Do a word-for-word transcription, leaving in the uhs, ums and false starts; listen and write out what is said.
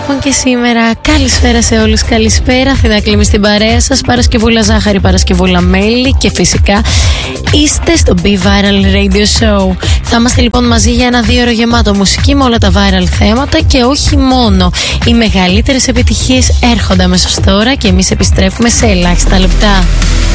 λοιπόν και σήμερα. Καλησπέρα σε όλους, καλησπέρα. Αθηνά Κλήμη στην παρέα σας. Παρασκευούλα Ζάχαρη, Παρασκευούλα Μέλη. Και φυσικά είστε στο Be Viral Radio Show. Θα είμαστε λοιπόν μαζί για ένα δύο ώρο γεμάτο μουσική με όλα τα viral θέματα και όχι μόνο. Οι μεγαλύτερες επιτυχίες έρχονται αμέσως τώρα και εμείς επιστρέφουμε σε ελάχιστα λεπτά.